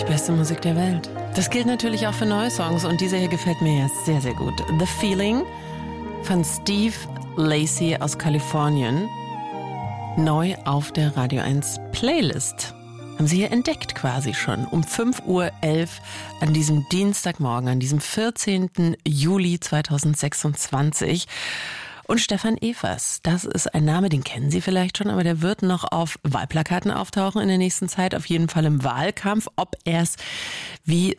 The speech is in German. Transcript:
Die beste Musik der Welt. Das gilt natürlich auch für neue Songs und dieser hier gefällt mir ja sehr, sehr gut. The Feeling von Steve Lacy aus Kalifornien. Neu auf der Radio 1 Playlist. Haben Sie hier entdeckt quasi schon um 5:11 Uhr an diesem Dienstagmorgen, an diesem 14. Juli 2026. Und Stefan Evers, das ist ein Name, den kennen Sie vielleicht schon, aber der wird noch auf Wahlplakaten auftauchen in der nächsten Zeit, auf jeden Fall im Wahlkampf. Ob er es wie